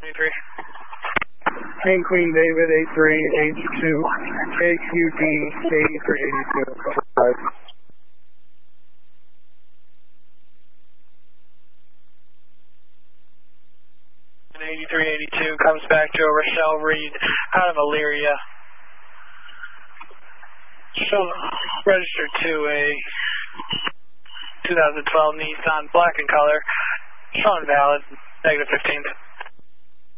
83. King Queen David 8382, KQD 8382. 8382 comes back to a Rochelle Reed out of Elyria. Registered to a 2012 Nissan black in color, showing valid, -15th.